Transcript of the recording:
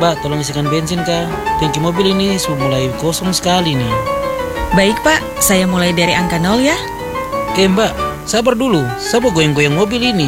Mbak, tolong isikan bensin kah? Tangki mobil ini sudah mulai kosong sekali nih. Baik Pak, saya mulai dari angka 0 ya. Mbak, sabar dulu. Saya mau goyang-goyang mobil ini.